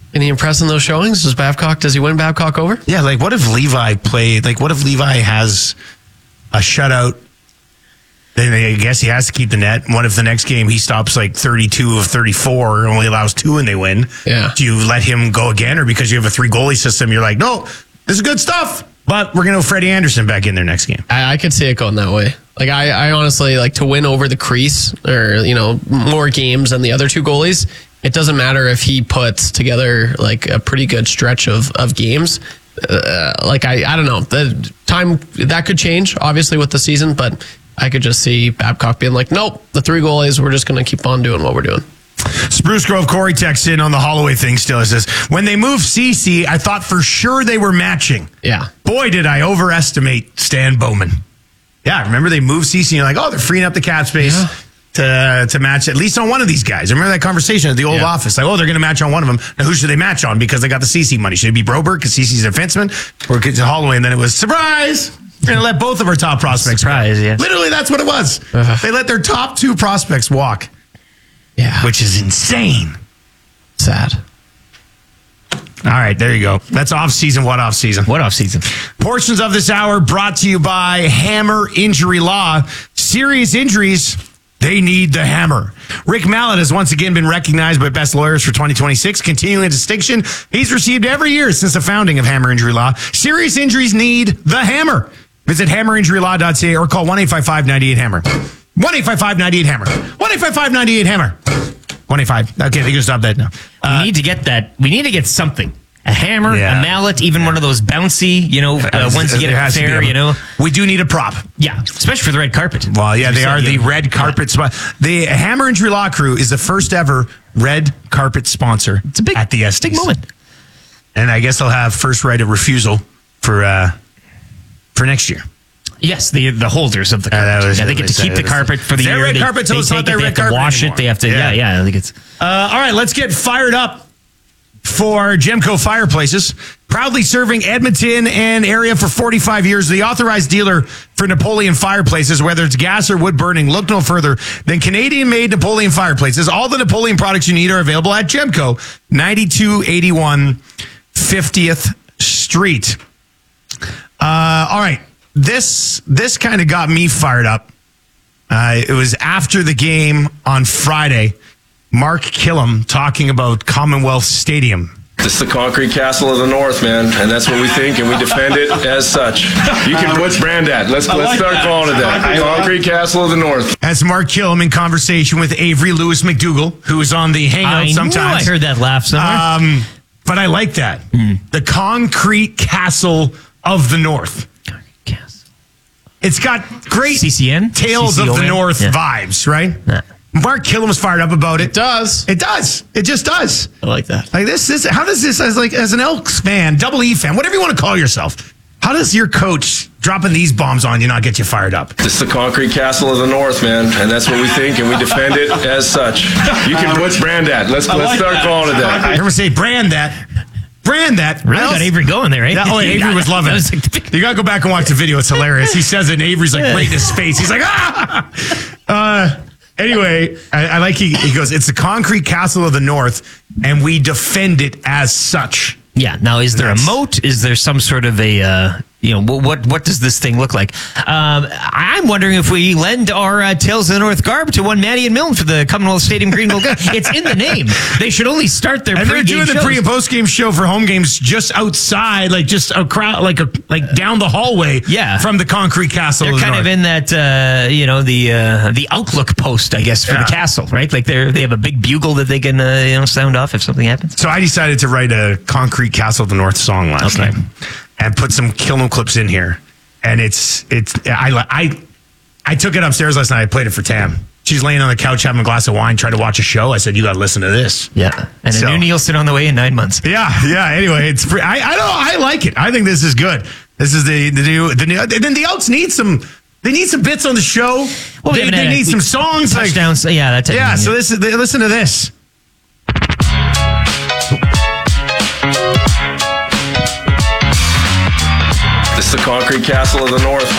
Any impressed in those showings? Does he win Babcock over? Yeah, like what if Levi played? Like what if Levi has a shutout? Then I guess he has to keep the net. What if the next game he stops like 32 of 34, only allows 2 and they win? Yeah. Do you let him go again, or because you have a 3-goalie system, you're like, no, this is good stuff, but we're going to Freddie Anderson back in there next game? I could see it going that way. Like I honestly like to win over the crease or more games than the other 2 goalies. It doesn't matter if he puts together like a pretty good stretch of games. I don't know. The time that could change obviously with the season, but I could just see Babcock being like, nope, the 3 goalies, we're just going to keep on doing what we're doing. Spruce Grove Corey texts in on the Holloway thing still. He says, when they moved CC, I thought for sure they were matching. Yeah. Boy, did I overestimate Stan Bowman. Yeah, remember they moved CC and you're like, oh, they're freeing up the cap space to match at least on one of these guys. Remember that conversation at the old office? Like, oh, they're going to match on one of them. Now, who should they match on? Because they got the CC money. Should it be Broberg because CC's a defenseman? Or is it Holloway? And then it was, surprise! We're going to let both of our top prospects go. Yeah. Literally, that's what it was. They let their top 2 prospects walk. Yeah. Which is insane. Sad. All right, there you go. That's off-season. What off-season? What off-season? Portions of this hour brought to you by Hammer Injury Law. Serious injuries, they need the hammer. Rick Mallett has once again been recognized by Best Lawyers for 2026, continuing a distinction he's received every year since the founding of Hammer Injury Law. Serious injuries need the hammer. Visit hammerinjurylaw.ca or call 1-855-98-HAMMER. 1-855-98-HAMMER. 1-855-98-HAMMER. 1-855. Okay, they can stop that now. We need to get that. We need to get something. A hammer, a mallet, even one of those bouncy, ones you get at the fair, We do need a prop. Yeah, especially for the red carpet. Well, yeah, they are the red carpet spot. The Hammer Injury Law Crew is the first ever red carpet sponsor at the Estes. Big moment. And I guess they'll have first right of refusal for next year. Yes, the holders of the carpet. They get to keep the carpet for the year. Red carpet, so it's not their red carpet. They have to wash it. They have to, I think it's... all right, let's get fired up for Gemco Fireplaces. Proudly serving Edmonton and area for 45 years, the authorized dealer for Napoleon Fireplaces, whether it's gas or wood burning, look no further than Canadian-made Napoleon Fireplaces. All the Napoleon products you need are available at Gemco, 9281 50th Street. All right. This kind of got me fired up. It was after the game on Friday. Mark Killam talking about Commonwealth Stadium. It's the concrete castle of the North, man, and that's what we think, and we defend it as such. You can what's brand at? Let's start calling it that. Concrete castle of the North. As Mark Killam in conversation with Avery Lewis McDougall, who is on the Hangout sometimes. I heard that laugh somewhere. But I like that. The concrete castle of the North. It's got great CCN? Tales of the North vibes, right? Nah. Mark Killam's fired up about it. It does. It does. It just does. I like that. Like this how does this as an Elks fan, Double E fan, whatever you want to call yourself, how does your coach dropping these bombs on you not get you fired up? It's the concrete castle of the North, man, and that's what we think, and we defend it as such. You can what's brand at? Let's start calling it that. Everyone say brand that. Brand that. Really got Avery going there, right? Avery was loving it. You got to go back and watch the video. It's hilarious. He says it, and Avery's like right in his face. He's like, ah! Anyway, I like he goes, it's the concrete castle of the North, and we defend it as such. Yeah. Now, is there a moat? Is there some sort of a, what does this thing look like? I'm wondering if we lend our Tales of the North garb to one Maddie and Milne for the Commonwealth Stadium Greenville. It's in the name. They should only start their pre-game shows. And they're doing the pre- and post-game show for home games just outside, like just a crowd, like down the hallway from the concrete castle. They're kind of in that, the outlook post, I guess, for the castle, right? Like they have a big bugle that they can, sound off if something happens. So I decided to write a Concrete Castle of the North song last night and put some Killam clips in here. And I took it upstairs last night. I played it for Tam. She's laying on the couch having a glass of wine, trying to watch a show. I said, you got to listen to this. Yeah. And a new Nielsen on the way in 9 months. Yeah. Anyway, it's free. I like it. I think this is good. This is the new. Then the Elks need some. They need some bits on the show. Well, they need some songs. Touchdowns. That's so listen to this. It's the concrete castle of the North.